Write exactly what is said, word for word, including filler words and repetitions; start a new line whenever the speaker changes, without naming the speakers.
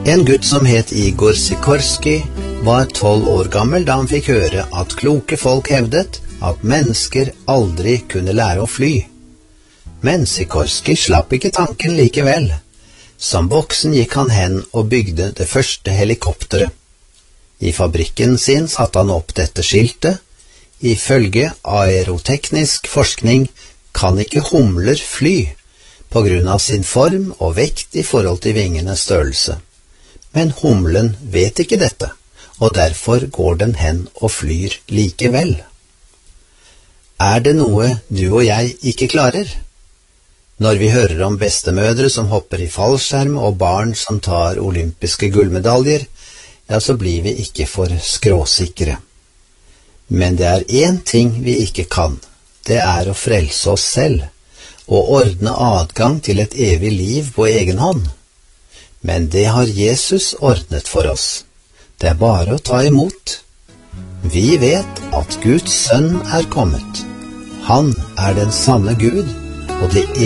En gutt som het Igor Sikorski var tolv år gammel da han fikk høre at kloke folk hevdet at mennesker aldri kunne lære å fly. Men Sikorski slapp ikke tanken likevel. Som voksen gikk han hen og bygde det første helikopteret. I fabrikken sin satte han opp dette skiltet: ifølge aeroteknisk forskning kan ikke humler fly på grunn av sin form og vekt i forhold til vingenes størrelse. Men humlen vet ikke dette, og derfor går den hen og flyr likevel. Er det noe du og jeg ikke klarer? Når vi hører om bestemødre som hopper i fallskjerm og barn som tar olympiske gullmedaljer, ja, så blir vi ikke for skråsikre. Men det er én ting vi ikke kan. Det er å frelse oss selv og ordne adgang til et evig liv på egen hånd. Men det har Jesus ordnet for oss. Det er bare å ta imot. Vi vet at Guds sønn er kommet. Han er den sanne Gud og det